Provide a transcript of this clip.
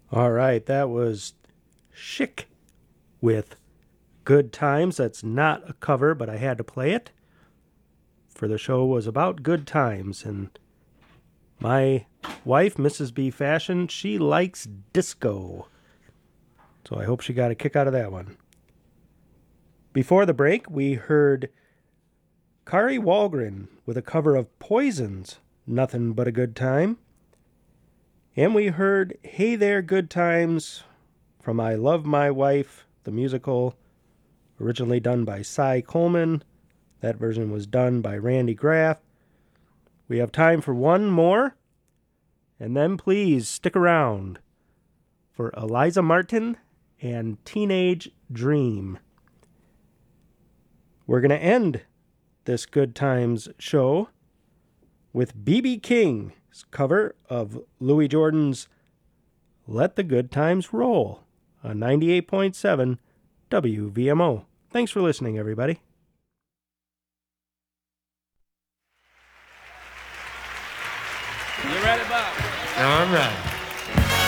All right, that was Chic with Good Times. That's not a cover, but I had to play it. For the show was about good times, and my wife, Mrs. B Fashion, she likes disco. So I hope she got a kick out of that one. Before the break, we heard Kari Wahlgren with a cover of Poison's Nothing But a Good Time. And we heard Hey There Good Times from I Love My Wife, the musical, originally done by Cy Coleman. That version was done by Randy Graff. We have time for one more, and then please stick around for Eliza Martin and Teenage Dream. We're going to end this Good Times show with B.B. King's cover of Louis Jordan's Let the Good Times Roll on 98.7 WVMO. Thanks for listening, everybody. You ready, Bob? All right.